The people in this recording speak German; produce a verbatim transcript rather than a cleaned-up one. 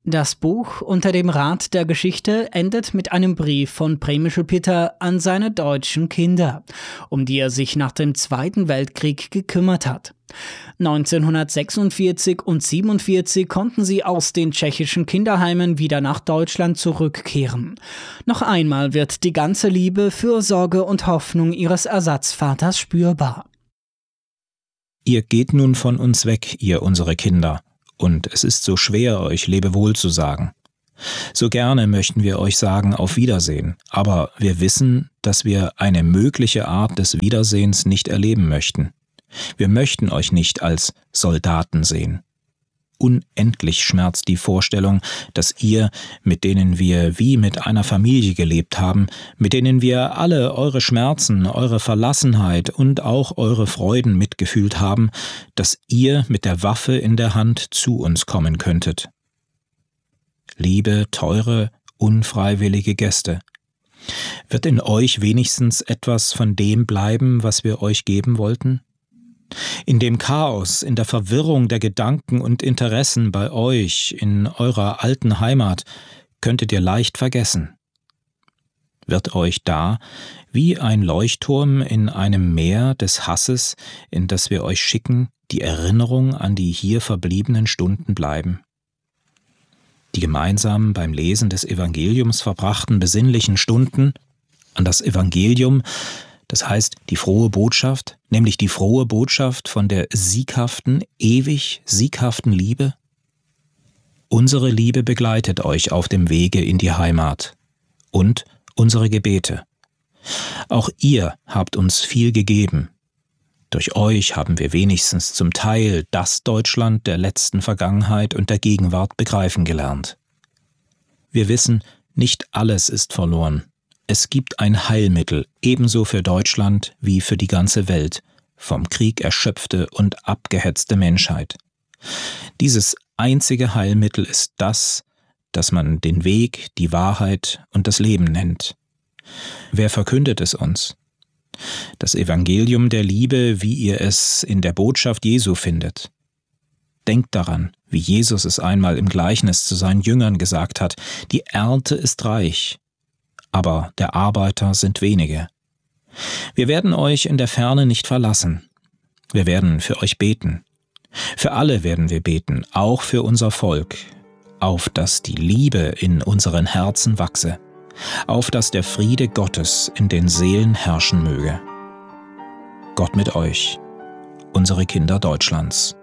Das Buch Unter dem Rad der Geschichte endet mit einem Brief von Premysl-Peter an seine deutschen Kinder, um die er sich nach dem Zweiten Weltkrieg gekümmert hat. neunzehnhundertsechsundvierzig und siebenundvierzig konnten sie aus den tschechischen Kinderheimen wieder nach Deutschland zurückkehren. Noch einmal wird die ganze Liebe, Fürsorge und Hoffnung ihres Ersatzvaters spürbar. Ihr geht nun von uns weg, ihr unsere Kinder. Und es ist so schwer, euch Lebewohl zu sagen. So gerne möchten wir euch sagen Auf Wiedersehen, aber wir wissen, dass wir eine mögliche Art des Wiedersehens nicht erleben möchten. Wir möchten euch nicht als Soldaten sehen. Unendlich schmerzt die Vorstellung, dass ihr, mit denen wir wie mit einer Familie gelebt haben, mit denen wir alle eure Schmerzen, eure Verlassenheit und auch eure Freuden mitgefühlt haben, dass ihr mit der Waffe in der Hand zu uns kommen könntet. Liebe, teure, unfreiwillige Gäste, wird in euch wenigstens etwas von dem bleiben, was wir euch geben wollten? In dem Chaos, in der Verwirrung der Gedanken und Interessen bei euch, in eurer alten Heimat, könntet ihr leicht vergessen. Wird euch da, wie ein Leuchtturm in einem Meer des Hasses, in das wir euch schicken, die Erinnerung an die hier verbliebenen Stunden bleiben? Die gemeinsam beim Lesen des Evangeliums verbrachten besinnlichen Stunden, an das Evangelium, das heißt die frohe Botschaft, nämlich die frohe Botschaft von der sieghaften, ewig sieghaften Liebe? Unsere Liebe begleitet euch auf dem Wege in die Heimat und unsere Gebete. Auch ihr habt uns viel gegeben. Durch euch haben wir wenigstens zum Teil das Deutschland der letzten Vergangenheit und der Gegenwart begreifen gelernt. Wir wissen, nicht alles ist verloren. Es gibt ein Heilmittel, ebenso für Deutschland wie für die ganze Welt, vom Krieg erschöpfte und abgehetzte Menschheit. Dieses einzige Heilmittel ist das, das man den Weg, die Wahrheit und das Leben nennt. Wer verkündet es uns? Das Evangelium der Liebe, wie ihr es in der Botschaft Jesu findet. Denkt daran, wie Jesus es einmal im Gleichnis zu seinen Jüngern gesagt hat: Die Ernte ist reich, aber der Arbeiter sind wenige. Wir werden euch in der Ferne nicht verlassen. Wir werden für euch beten. Für alle werden wir beten, auch für unser Volk, auf dass die Liebe in unseren Herzen wachse, auf dass der Friede Gottes in den Seelen herrschen möge. Gott mit euch, unsere Kinder Deutschlands.